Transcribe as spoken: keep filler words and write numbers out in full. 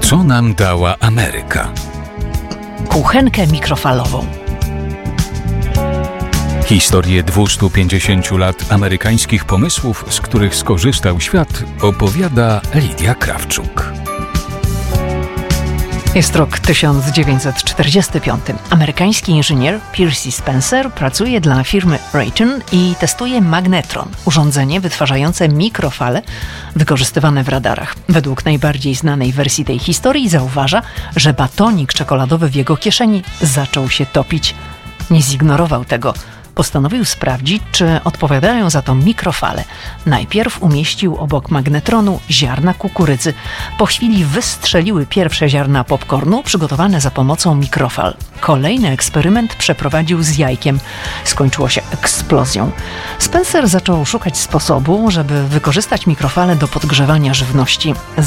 Co nam dała Ameryka? Kuchenkę mikrofalową. Historię dwieście pięćdziesiąt lat amerykańskich pomysłów, z których skorzystał świat, opowiada Lidia Krawczuk. Jest rok tysiąc dziewięćset czterdziesty piąty. Amerykański inżynier Percy Spencer pracuje dla firmy Raytheon i testuje magnetron, urządzenie wytwarzające mikrofale wykorzystywane w radarach. Według najbardziej znanej wersji tej historii zauważa, że batonik czekoladowy w jego kieszeni zaczął się topić. Nie zignorował tego. Postanowił sprawdzić, czy odpowiadają za to mikrofale. Najpierw umieścił obok magnetronu ziarna kukurydzy. Po chwili wystrzeliły pierwsze ziarna popcornu przygotowane za pomocą mikrofal. Kolejny eksperyment przeprowadził z jajkiem. Skończyło się eksplozją. Spencer zaczął szukać sposobu, żeby wykorzystać mikrofale do podgrzewania żywności.